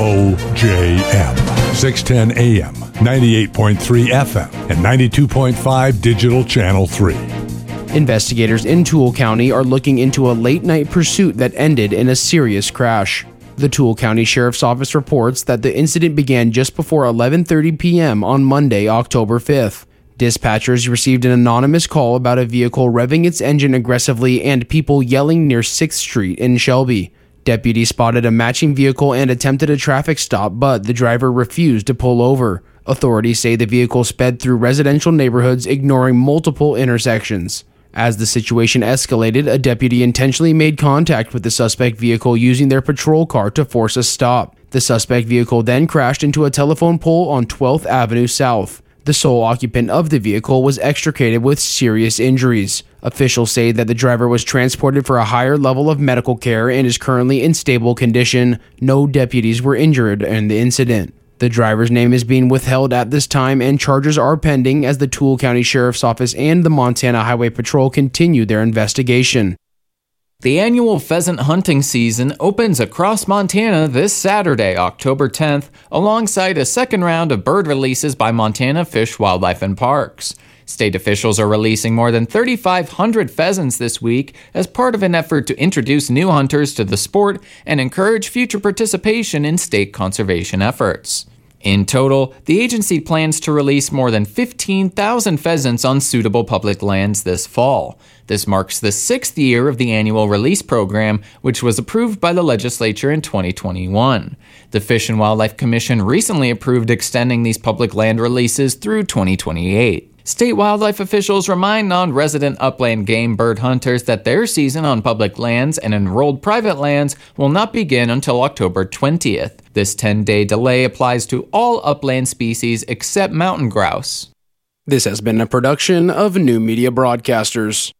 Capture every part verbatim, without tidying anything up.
O J M, six ten A M, ninety-eight point three F M, and ninety-two point five Digital Channel three. Investigators in Toole County are looking into a late-night pursuit that ended in a serious crash. The Toole County Sheriff's Office reports that the incident began just before eleven thirty p.m. on Monday, October fifth. Dispatchers received an anonymous call about a vehicle revving its engine aggressively and people yelling near sixth street in Shelby. Deputies spotted a matching vehicle and attempted a traffic stop, but the driver refused to pull over. Authorities say the vehicle sped through residential neighborhoods, ignoring multiple intersections. As the situation escalated, a deputy intentionally made contact with the suspect vehicle using their patrol car to force a stop. The suspect vehicle then crashed into a telephone pole on twelfth Avenue South. The sole occupant of the vehicle was extricated with serious injuries. Officials say that the driver was transported for a higher level of medical care and is currently in stable condition. No deputies were injured in the incident. The driver's name is being withheld at this time, and charges are pending as the Toole County Sheriff's Office and the Montana Highway Patrol continue their investigation. The annual pheasant hunting season opens across Montana this Saturday, October tenth, alongside a second round of bird releases by Montana Fish, Wildlife, and Parks. State officials are releasing more than thirty-five hundred pheasants this week as part of an effort to introduce new hunters to the sport and encourage future participation in state conservation efforts. In total, the agency plans to release more than fifteen thousand pheasants on suitable public lands this fall. This marks the sixth year of the annual release program, which was approved by the legislature in twenty twenty-one. The Fish and Wildlife Commission recently approved extending these public land releases through twenty twenty-eight. State wildlife officials remind non-resident upland game bird hunters that their season on public lands and enrolled private lands will not begin until October twentieth. This ten-day delay applies to all upland species except mountain grouse. This has been a production of New Media Broadcasters.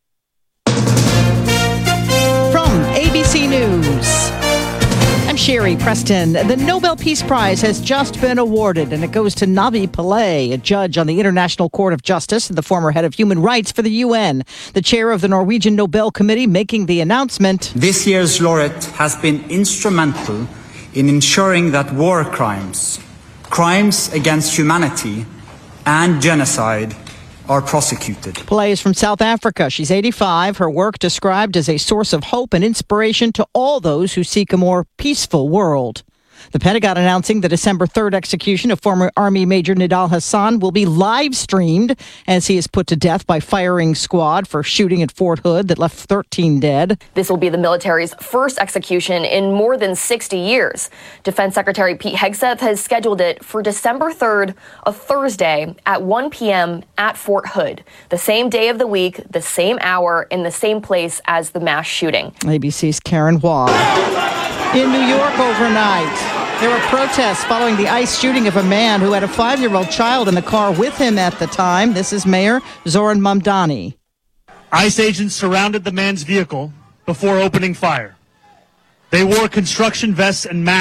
From A B C News, I'm Sherry Preston. The Nobel Peace Prize has just been awarded, and it goes to Navi Pillay, a judge on the International Court of Justice and the former head of human rights for the U N. The chair of the Norwegian Nobel Committee making the announcement. This year's laureate has been instrumental in ensuring that war crimes, crimes against humanity, and genocide are prosecuted. Pillay is from South Africa. She's eighty-five. Her work described as a source of hope and inspiration to all those who seek a more peaceful world. The Pentagon announcing the December third execution of former Army Major Nidal Hasan will be live streamed as he is put to death by firing squad for shooting at Fort Hood that left thirteen dead. This will be the military's first execution in more than sixty years. Defense Secretary Pete Hegseth has scheduled it for December third, a Thursday, at one p.m. at Fort Hood, the same day of the week, the same hour, in the same place as the mass shooting. A B C's Karen Waugh. In New York overnight, there were protests following the ICE shooting of a man who had a five-year-old child in the car with him at the time. This is Mayor Zoran Mamdani. ICE agents surrounded the man's vehicle before opening fire. They wore construction vests and masks.